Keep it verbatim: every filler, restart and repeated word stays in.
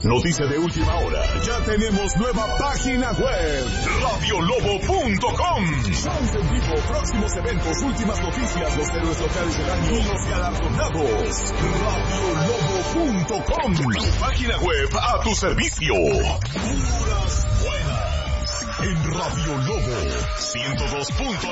Noticia de última hora. Ya tenemos nueva página web. radio lobo punto com. Shows en vivo, próximos eventos, últimas noticias, los héroes locales del año y los galardonados. radio lobo punto com. Página web a tu servicio. Puras buenas. En Radio Lobo ciento dos punto